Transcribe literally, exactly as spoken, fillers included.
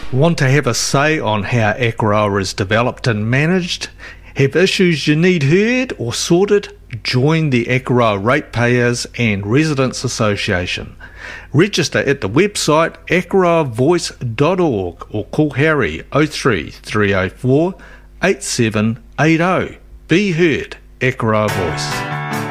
Want to have a say on how Akaroa is developed and managed? Have issues you need heard or sorted? Join the Akaroa Ratepayers and Residents Association. Register at the website akaroa voice dot org or call Harry oh three three oh four eight seven eight oh. Be heard, Akaroa Voice.